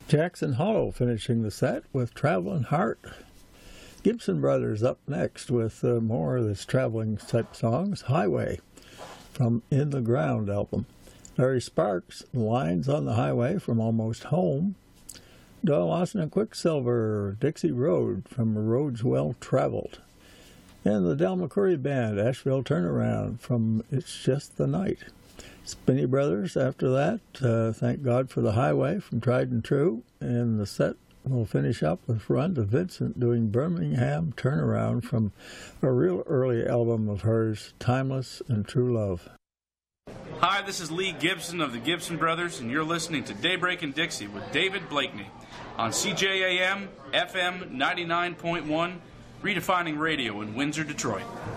Jackson Hollow finishing the set with Traveling Heart. Gibson Brothers up next with more of this traveling type songs, Highway from In the Ground album. Larry Sparks, Lines on the Highway from Almost Home. Doyle Lawson and Quicksilver, Dixie Road from Roads Well Traveled. And the Del McCoury Band, Asheville Turnaround from It's Just the Night. Spinney Brothers after that, Thank God for the Highway from Tried and True. And the set will finish up with Rhonda Vincent doing Birmingham Turnaround from a real early album of hers, Timeless and True Love. Hi, this is Lee Gibson of the Gibson Brothers, and you're listening to Daybreak in Dixie with David Blakeney on CJAM FM 99.1, redefining radio in Windsor, Detroit.